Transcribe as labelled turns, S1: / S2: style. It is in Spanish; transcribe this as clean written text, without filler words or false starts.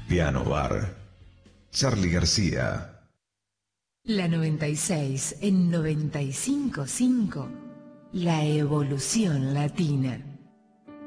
S1: Piano Bar. Charly García.
S2: La 96 en 95.5. La evolución latina.